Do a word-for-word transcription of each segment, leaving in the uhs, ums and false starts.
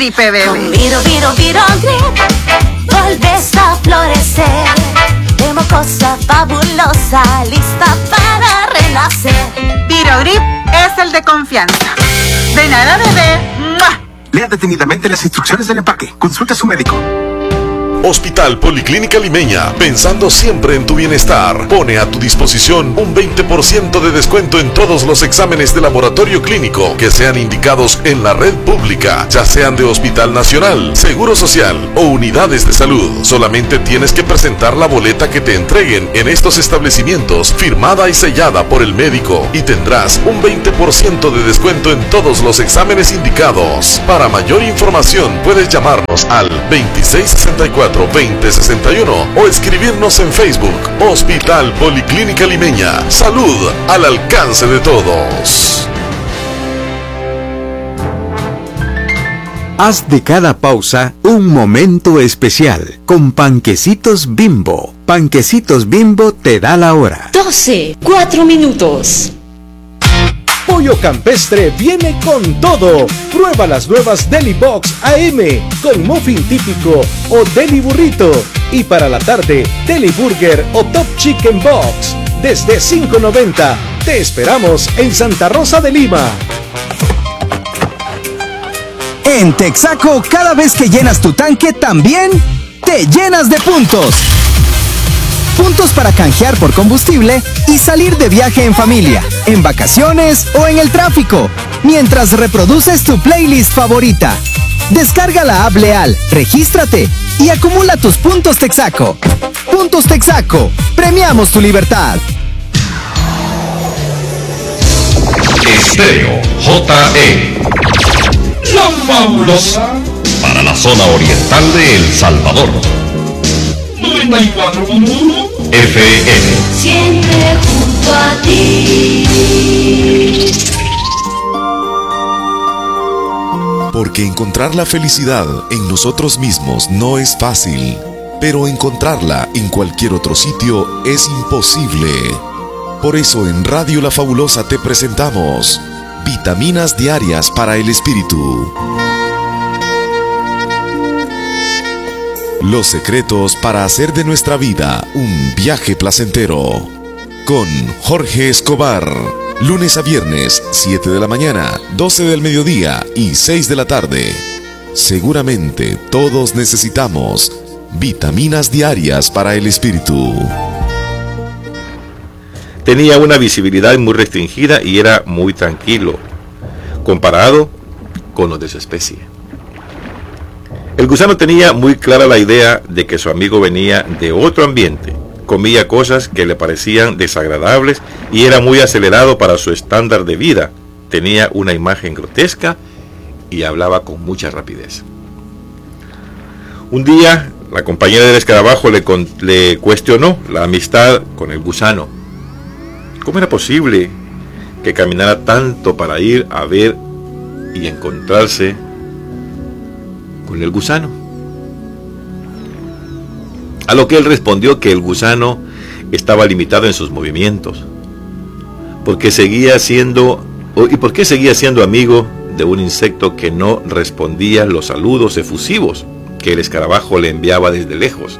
Gripe Bebé. Con Viro, Viro, Viro Grip volves a florecer. De mocosa fabulosa, lista para renacer. Viro Grip es el de confianza. De nada, bebé. ¡Mua! Lea detenidamente las instrucciones del empaque. Consulta a su médico. Hospital Policlínica Limeña, pensando siempre en tu bienestar, pone a tu disposición un veinte por ciento de descuento en todos los exámenes de laboratorio clínico que sean indicados en la red pública, ya sean de Hospital Nacional, Seguro Social o unidades de salud. Solamente tienes que presentar la boleta que te entreguen en estos establecimientos, firmada y sellada por el médico, y tendrás un veinte por ciento de descuento en todos los exámenes indicados. Para mayor información puedes llamarnos al veintiséis sesenta y cuatro veinte sesenta y uno o escribirnos en Facebook. Hospital Policlínica Limeña. Salud al alcance de todos. Haz de cada pausa un momento especial con Panquecitos Bimbo. Panquecitos Bimbo te da la hora. doce, cuatro minutos. Pollo Campestre viene con todo. Prueba las nuevas Deli Box A M con muffin típico o Deli Burrito. Y para la tarde, Deli Burger o Top Chicken Box. Desde cinco noventa. Te esperamos en Santa Rosa de Lima. En Texaco, cada vez que llenas tu tanque, también te llenas de puntos. Puntos para canjear por combustible y salir de viaje en familia, en vacaciones o en el tráfico, mientras reproduces tu playlist favorita. Descarga la app Leal, regístrate y acumula tus puntos Texaco. Puntos Texaco, premiamos tu libertad. Estéreo J E, la fabulosa, para la zona oriental de El Salvador. noventa y cuatro punto uno F M. Siempre junto a ti. Porque encontrar la felicidad en nosotros mismos no es fácil, pero encontrarla en cualquier otro sitio es imposible. Por eso en Radio La Fabulosa te presentamos Vitaminas Diarias para el Espíritu. Los secretos para hacer de nuestra vida un viaje placentero. Con Jorge Escobar. Lunes a viernes, siete de la mañana, doce del mediodía y seis de la tarde. Seguramente todos necesitamos vitaminas diarias para el espíritu. Tenía una visibilidad muy restringida y era muy tranquilo, comparado con los de su especie. El gusano tenía muy clara la idea de que su amigo venía de otro ambiente, comía cosas que le parecían desagradables y era muy acelerado para su estándar de vida. Tenía una imagen grotesca y hablaba con mucha rapidez. Un día, la compañera del escarabajo le, con, le cuestionó la amistad con el gusano. ¿Cómo era posible que caminara tanto para ir a ver y encontrarse con el gusano? A lo que él respondió que el gusano estaba limitado en sus movimientos, porque seguía siendo, y por qué seguía siendo amigo de un insecto que no respondía los saludos efusivos que el escarabajo le enviaba desde lejos.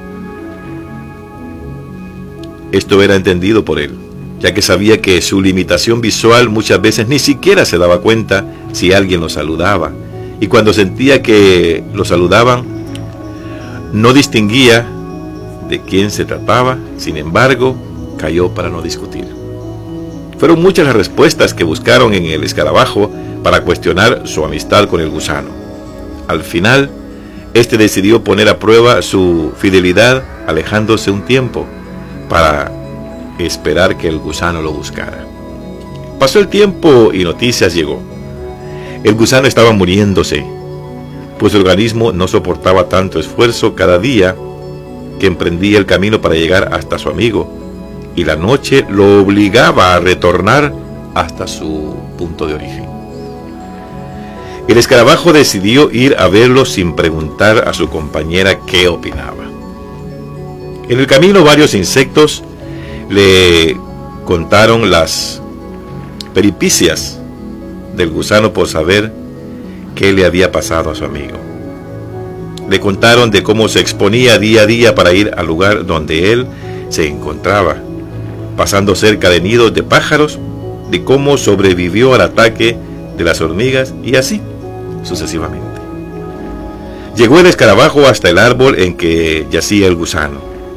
Esto era entendido por él, ya que sabía que su limitación visual muchas veces ni siquiera se daba cuenta si alguien lo saludaba, y cuando sentía que lo saludaban, no distinguía de quién se trataba. Sin embargo, cayó para no discutir. Fueron muchas las respuestas que buscaron en el escarabajo para cuestionar su amistad con el gusano. Al final, este decidió poner a prueba su fidelidad alejándose un tiempo para esperar que el gusano lo buscara. Pasó el tiempo y noticias llegó. El gusano estaba muriéndose, pues su organismo no soportaba tanto esfuerzo cada día que emprendía el camino para llegar hasta su amigo, y la noche lo obligaba a retornar hasta su punto de origen. El escarabajo decidió ir a verlo sin preguntar a su compañera qué opinaba. En el camino varios insectos le contaron las peripecias del gusano por saber qué le había pasado a su amigo. Le contaron de cómo se exponía día a día para ir al lugar donde él se encontraba, pasando cerca de nidos de pájaros, de cómo sobrevivió al ataque de las hormigas y así sucesivamente. Llegó el escarabajo hasta el árbol en que yacía el gusano.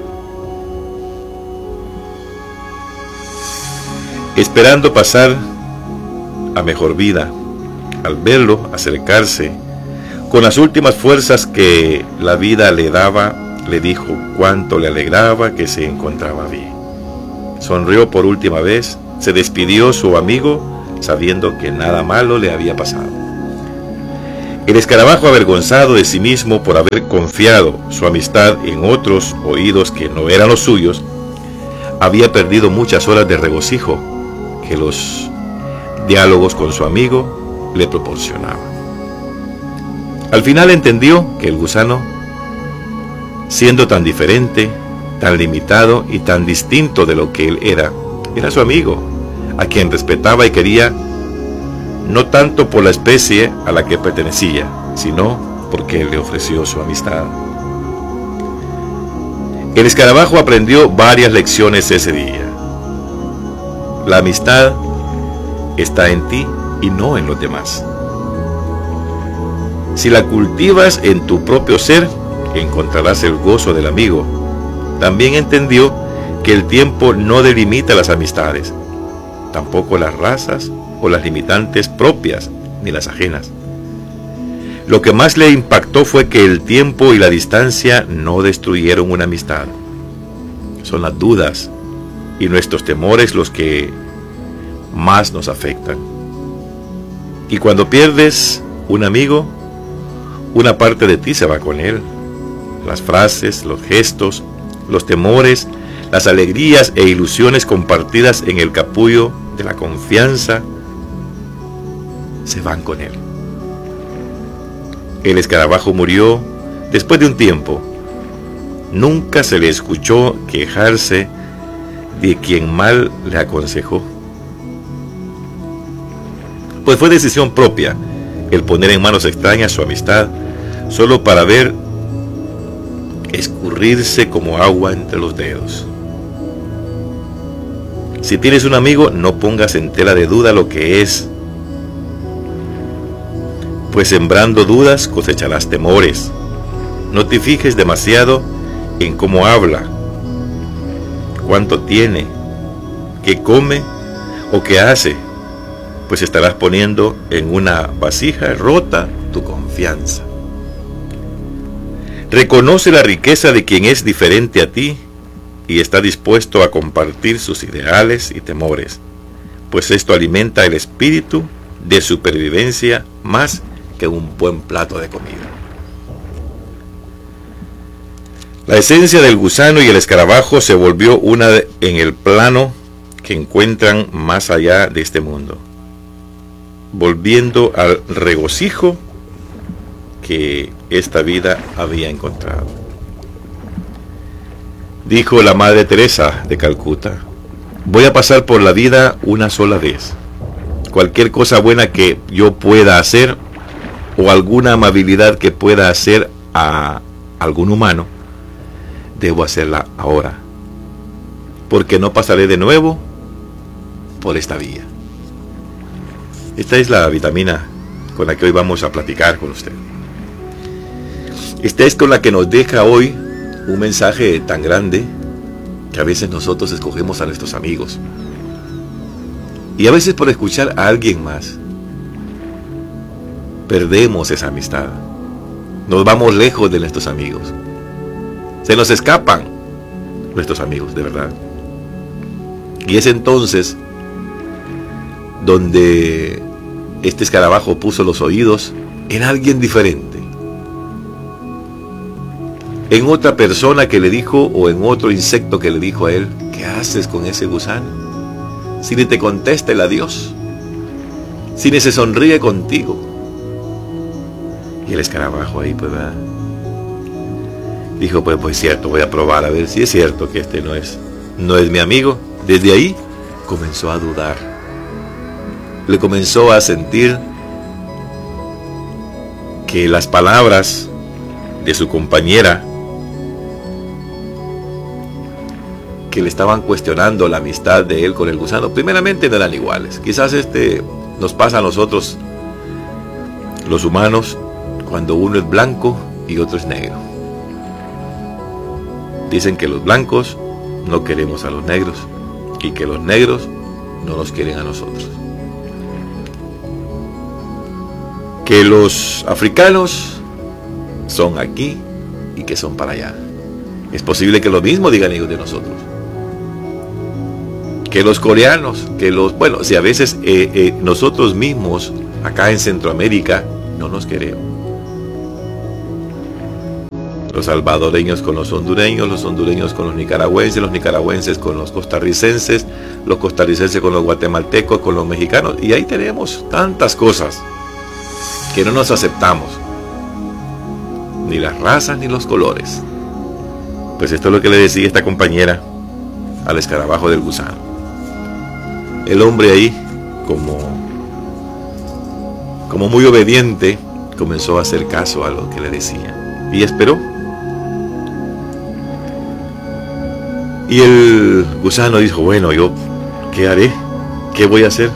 Esperando pasar a mejor vida, al verlo acercarse, con las últimas fuerzas que la vida le daba, le dijo cuánto le alegraba que se encontraba bien. Sonrió por última vez, se despidió su amigo, sabiendo que nada malo le había pasado. El escarabajo, avergonzado de sí mismo por haber confiado su amistad en otros oídos que no eran los suyos, había perdido muchas horas de regocijo que los diálogos con su amigo le proporcionaban. Al final entendió que el gusano, siendo tan diferente, tan limitado y tan distinto de lo que él era, era su amigo, a quien respetaba y quería, no tanto por la especie a la que pertenecía, sino porque él le ofreció su amistad. El escarabajo aprendió varias lecciones ese día. La amistad está en ti y no en los demás. Si la cultivas en tu propio ser, encontrarás el gozo del amigo. También entendió que el tiempo no delimita las amistades, tampoco las razas o las limitantes propias ni las ajenas. Lo que más le impactó fue que el tiempo y la distancia no destruyeron una amistad. Son las dudas y nuestros temores los que más nos afectan. Y cuando pierdes un amigo, una parte de ti se va con él. Las frases, los gestos, los temores, las alegrías e ilusiones compartidas en el capullo de la confianza se van con él. El escarabajo murió después de un tiempo. Nunca se le escuchó quejarse de quien mal le aconsejó, pues fue decisión propia el poner en manos extrañas su amistad, solo para ver escurrirse como agua entre los dedos. Si tienes un amigo, no pongas en tela de duda lo que es, pues sembrando dudas cosecharás temores. No te fijes demasiado en cómo habla, cuánto tiene, qué come o qué hace, pues estarás poniendo en una vasija rota tu confianza. Reconoce la riqueza de quien es diferente a ti y está dispuesto a compartir sus ideales y temores, pues esto alimenta el espíritu de supervivencia más que un buen plato de comida. La esencia del gusano y el escarabajo se volvió una en el plano que encuentran más allá de este mundo, volviendo al regocijo que esta vida había encontrado. Dijo la Madre Teresa de Calcuta: voy a pasar por la vida una sola vez. Cualquier cosa buena que yo pueda hacer o alguna amabilidad que pueda hacer a algún humano, debo hacerla ahora, porque no pasaré de nuevo por esta vía. Esta es la vitamina con la que hoy vamos a platicar con usted. Esta es con la que nos deja hoy un mensaje tan grande que a veces nosotros escogemos a nuestros amigos. Y a veces por escuchar a alguien más, perdemos esa amistad. Nos vamos lejos de nuestros amigos. Se nos escapan nuestros amigos, de verdad. Y es entonces donde este escarabajo puso los oídos en alguien diferente, en otra persona que le dijo, o en otro insecto que le dijo a él: ¿qué haces con ese gusano? Si ni te contesta el adiós, si ni se sonríe contigo. Y el escarabajo ahí, pues, ¿verdad? Dijo: pues, pues cierto, voy a probar a ver si es cierto que este no es, no es mi amigo. Desde ahí comenzó a dudar. Le comenzó a sentir que las palabras de su compañera, que le estaban cuestionando la amistad de él con el gusano. Primeramente no eran iguales. Quizás este nos pasa a nosotros, los humanos, cuando uno es blanco y otro es negro. Dicen que los blancos no queremos a los negros y que los negros no nos quieren a nosotros. Que los africanos son aquí y que son para allá. Es posible que lo mismo digan ellos de nosotros. Que los coreanos, que los... Bueno, si a veces eh, eh, nosotros mismos, acá en Centroamérica, no nos queremos. Los salvadoreños con los hondureños, los hondureños con los nicaragüenses, los nicaragüenses con los costarricenses, los costarricenses con los guatemaltecos, con los mexicanos. Y ahí tenemos tantas cosas que no nos aceptamos. Ni las razas ni los colores. Pues esto es lo que le decía esta compañera al escarabajo del gusano. El hombre ahí, como, como muy obediente, comenzó a hacer caso a lo que le decía. Y esperó. Y el gusano dijo, bueno, yo, ¿qué haré? ¿Qué voy a hacer?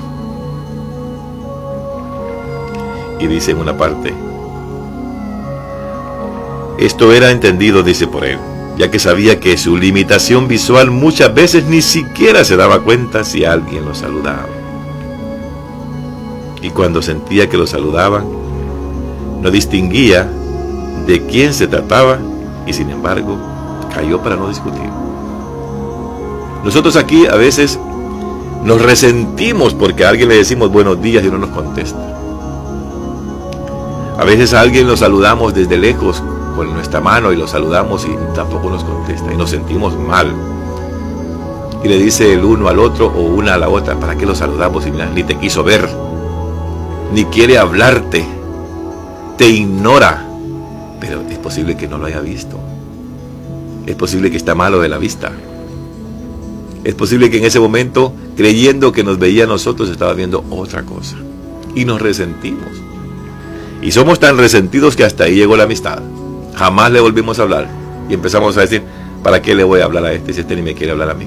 Y dice en una parte, esto era entendido, dice, por él, ya que sabía que su limitación visual muchas veces ni siquiera se daba cuenta si alguien lo saludaba. Y cuando sentía que lo saludaban, no distinguía de quién se trataba y sin embargo cayó para no discutir. Nosotros aquí a veces nos resentimos porque a alguien le decimos buenos días y no nos contesta. A veces a alguien lo saludamos desde lejos con nuestra mano y lo saludamos y tampoco nos contesta y nos sentimos mal. Y le dice el uno al otro o una a la otra, ¿para qué lo saludamos? Y mira, ni te quiso ver, ni quiere hablarte, te ignora. Pero es posible que no lo haya visto. Es posible que está malo de la vista. Es posible que en ese momento, creyendo que nos veía a nosotros, estaba viendo otra cosa. Y nos resentimos. Y somos tan resentidos que hasta ahí llegó la amistad. Jamás le volvimos a hablar. Y empezamos a decir, ¿para qué le voy a hablar a este si este ni me quiere hablar a mí?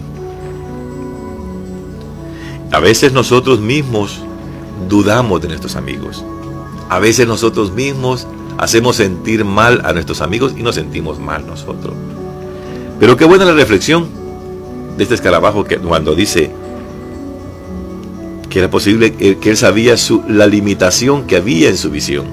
A veces nosotros mismos dudamos de nuestros amigos. A veces nosotros mismos hacemos sentir mal a nuestros amigos y nos sentimos mal nosotros. Pero qué buena la reflexión de este escarabajo que cuando dice que era posible que él sabía su, la limitación que había en su visión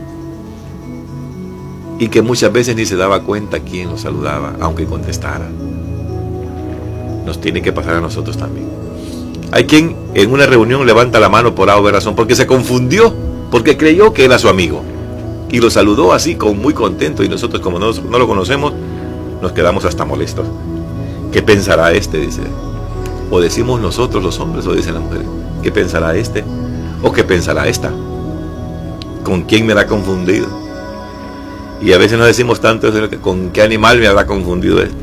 y que muchas veces ni se daba cuenta quién lo saludaba, aunque contestara. Nos tiene que pasar a nosotros también. Hay quien en una reunión levanta la mano por A o B razón porque se confundió, porque creyó que era su amigo y lo saludó así con muy contento, y nosotros como no, no lo conocemos nos quedamos hasta molestos. ¿Qué pensará este? Dice. O decimos nosotros los hombres o dicen las mujeres, ¿qué pensará este? ¿O qué pensará esta? ¿Con quién me habrá confundido? Y a veces nos decimos tanto, ¿con qué animal me habrá confundido esto?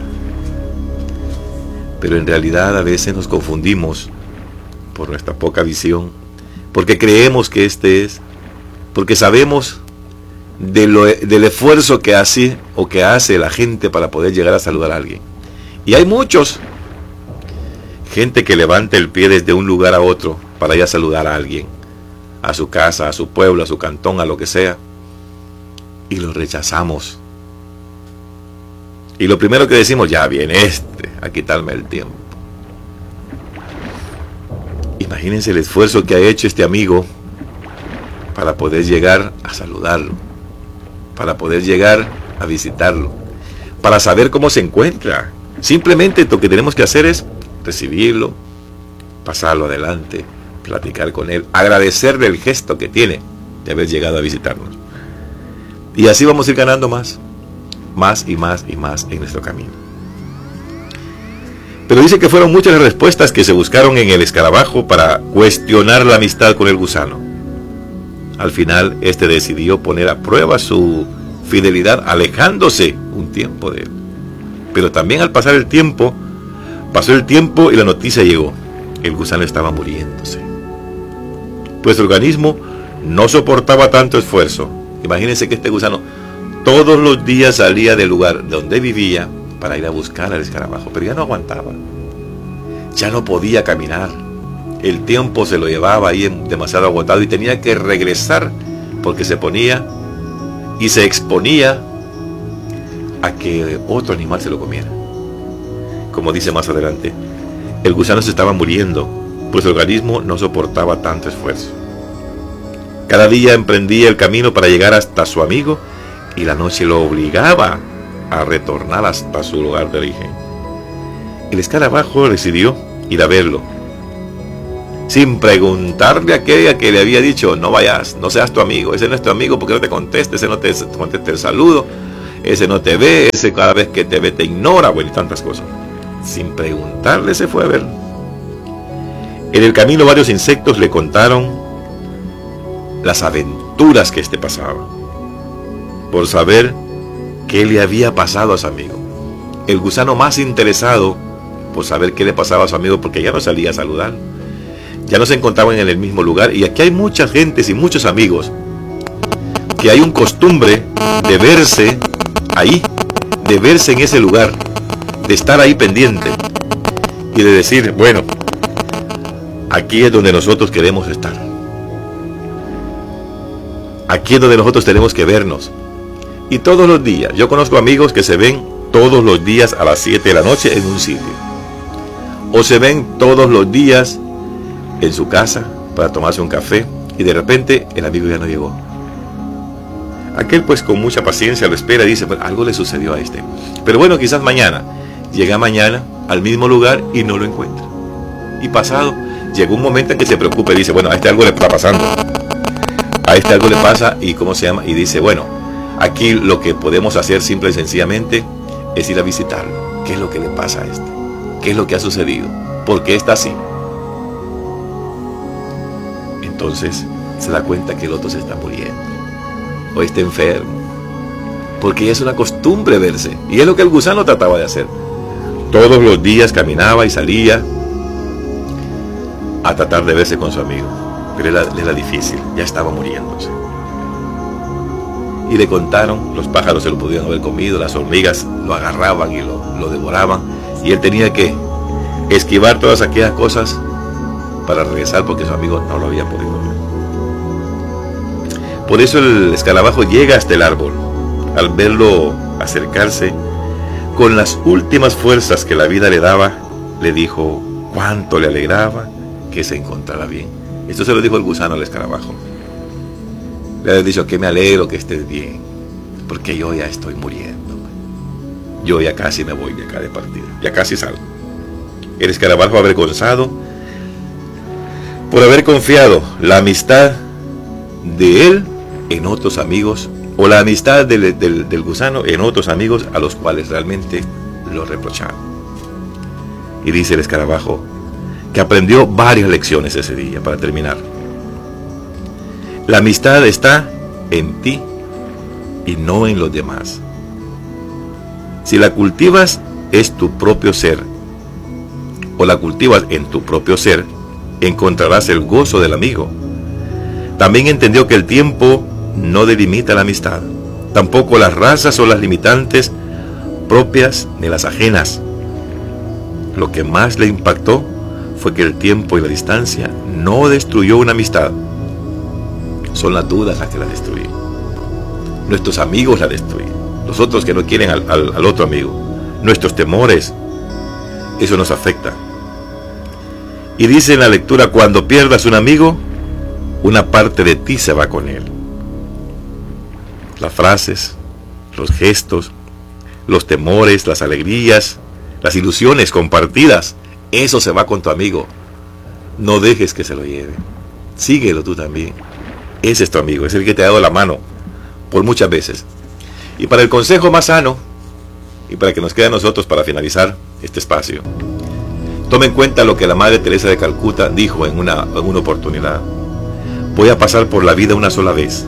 Pero en realidad a veces nos confundimos por nuestra poca visión, porque creemos que este es, porque sabemos de lo, del esfuerzo que hace o que hace la gente para poder llegar a saludar a alguien. Y hay muchos, gente que levanta el pie desde un lugar a otro para ir a saludar a alguien, a su casa, a su pueblo, a su cantón, a lo que sea, y lo rechazamos. Y lo primero que decimos, ya viene este a quitarme el tiempo. Imagínense el esfuerzo que ha hecho este amigo para poder llegar a saludarlo, para poder llegar a visitarlo, para saber cómo se encuentra. Simplemente lo que tenemos que hacer es recibirlo, pasarlo adelante, platicar con él, agradecerle el gesto que tiene de haber llegado a visitarnos. Y así vamos a ir ganando más, más y más y más en nuestro camino. Pero dice que fueron muchas las respuestas que se buscaron en el escarabajo para cuestionar la amistad con el gusano. Al final, este decidió poner a prueba su fidelidad alejándose un tiempo de él. Pero también al pasar el tiempo, pasó el tiempo y la noticia llegó. El gusano estaba muriéndose. Pues el organismo no soportaba tanto esfuerzo. Imagínense que este gusano todos los días salía del lugar donde vivía para ir a buscar al escarabajo, pero ya no aguantaba, ya no podía caminar, el tiempo se lo llevaba ahí demasiado agotado y tenía que regresar porque se ponía y se exponía a que otro animal se lo comiera. Como dice más adelante, el gusano se estaba muriendo, pues su organismo no soportaba tanto esfuerzo. Cada día emprendía el camino para llegar hasta su amigo y la noche lo obligaba a retornar hasta su lugar de origen. El escarabajo decidió ir a verlo, sin preguntarle a aquella que le había dicho: no vayas, no seas tu amigo, ese no es tu amigo porque no te contesta, ese no te contesta el saludo, ese no te ve, ese cada vez que te ve te ignora, bueno, y tantas cosas. Sin preguntarle se fue a verlo. En el camino varios insectos le contaron las aventuras que éste pasaba, por saber qué le había pasado a su amigo. El gusano más interesado por saber qué le pasaba a su amigo, porque ya no salía a saludar, ya no se encontraban en el mismo lugar. Y aquí hay muchas gentes y muchos amigos que hay un costumbre de verse ahí, de verse en ese lugar, de estar ahí pendiente y de decir: bueno, aquí es donde nosotros queremos estar, aquí es donde nosotros tenemos que vernos. Y todos los días, yo conozco amigos que se ven todos los días a las siete de la noche en un sitio, o se ven todos los días en su casa para tomarse un café, y de repente el amigo ya no llegó. Aquel pues con mucha paciencia lo espera y dice: pues algo le sucedió a este, pero bueno, quizás mañana. Llega mañana al mismo lugar y no lo encuentra. Y pasado, llegó un momento en que se preocupa y dice: bueno, a este algo le está pasando, a este algo le pasa, y ¿cómo se llama? Y dice: bueno, aquí lo que podemos hacer simple y sencillamente es ir a visitarlo. ¿Qué es lo que le pasa a este? ¿Qué es lo que ha sucedido? ¿Por qué está así? Entonces se da cuenta que el otro se está muriendo o está enfermo, porque es una costumbre verse, y es lo que el gusano trataba de hacer. Todos los días caminaba y salía a tratar de verse con su amigo, pero era, era difícil, ya estaba muriéndose. Y le contaron, los pájaros se lo pudieron haber comido, las hormigas lo agarraban y lo, lo devoraban, y él tenía que esquivar todas aquellas cosas para regresar porque su amigo no lo había podido ver. Por eso el escarabajo llega hasta el árbol. Al verlo acercarse, con las últimas fuerzas que la vida le daba, le dijo cuánto le alegraba que se encontrara bien. Esto se lo dijo el gusano al escarabajo. Le había dicho: que me alegro que estés bien, porque yo ya estoy muriendo. Yo ya casi me voy de acá de partida, ya casi salgo. El escarabajo, avergonzado por haber confiado la amistad de él en otros amigos, o la amistad del, del, del gusano en otros amigos a los cuales realmente lo reprochaban. Y dice el escarabajo que aprendió varias lecciones ese día. Para terminar, la amistad está en ti y no en los demás. Si la cultivas es tu propio ser, o la cultivas en tu propio ser, encontrarás el gozo del amigo. También entendió que el tiempo no delimita la amistad, tampoco las razas o las limitantes propias ni las ajenas. Lo que más le impactó fue que el tiempo y la distancia no destruyó una amistad, son las dudas las que la destruyen. Nuestros amigos la destruyen, los otros que no quieren al, al, al otro amigo, nuestros temores, eso nos afecta. Y dice en la lectura: cuando pierdas un amigo, una parte de ti se va con él. Las frases, los gestos, los temores, las alegrías, las ilusiones compartidas, eso se va con tu amigo. No dejes que se lo lleve. Síguelo tú también. Ese es tu amigo, es el que te ha dado la mano por muchas veces. Y para el consejo más sano, y para que nos quede a nosotros para finalizar este espacio, tome en cuenta lo que la Madre Teresa de Calcuta dijo en una, en una oportunidad: voy a pasar por la vida una sola vez.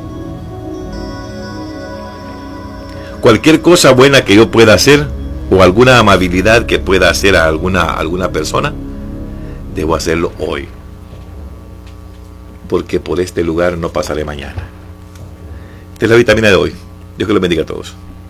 Cualquier cosa buena que yo pueda hacer, o alguna amabilidad que pueda hacer a alguna, alguna persona, debo hacerlo hoy, porque por este lugar no pasaré mañana. Esta es la vitamina de hoy. Dios que los bendiga a todos.